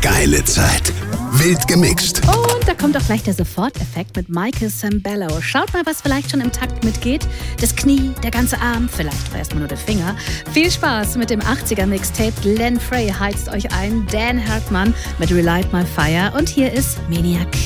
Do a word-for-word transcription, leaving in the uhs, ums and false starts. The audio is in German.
geile Zeit. Wild gemixt. Und da kommt auch gleich der Soforteffekt mit Michael Sambello. Schaut mal, was vielleicht schon im Takt mitgeht. Das Knie, der ganze Arm, vielleicht war erstmal nur der Finger. Viel Spaß mit dem achtziger-Mixtape. Glenn Frey heizt euch ein. Dan Hartmann mit Relight My Fire. Und hier ist Maniac.